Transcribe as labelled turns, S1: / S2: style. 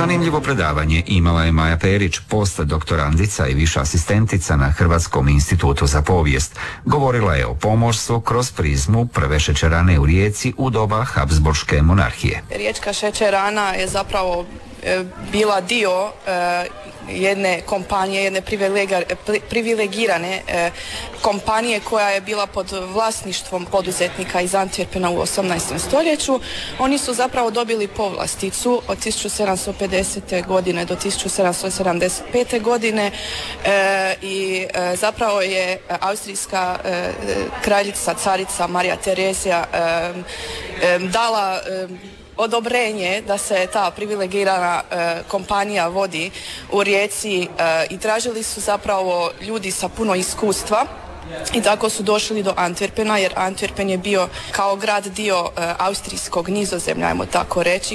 S1: Zanimljivo predavanje imala je Maja Perić, postdoktorandica i viša asistentica na Hrvatskom institutu za povijest. Govorila je o pomorstvu kroz prizmu prve šećerane u Rijeci u doba Habsburške monarhije.
S2: Riječka šećerana je zapravo bila dio jedne kompanije, jedne privilegirane kompanije koja je bila pod vlasništvom poduzetnika iz Antwerpena u 18. stoljeću. Oni su zapravo dobili povlasticu od 1750. godine do 1775. godine i zapravo je austrijska kraljica, carica Marija Terezija dala odobrenje da se ta privilegirana kompanija vodi u Rijeci i tražili su zapravo ljudi sa puno iskustva i tako su došli do Antwerpena, jer Antwerpen je bio kao grad dio austrijskog Nizozemlja, ajmo tako reći,